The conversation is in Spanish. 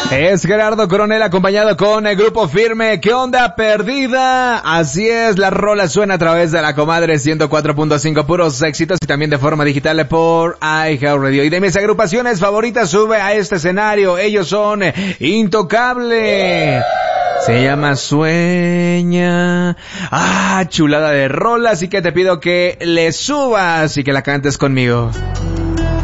Es Gerardo Coronel acompañado con el Grupo Firme. ¿Qué onda, perdida? Así es, la rola suena a través de la comadre 104.5, puros éxitos, y también de forma digital por iHeartRadio. Y de mis agrupaciones favoritas sube a este escenario. Ellos son Intocable. Se llama Sueña. Chulada de rola, así que te pido que le subas y que la cantes conmigo.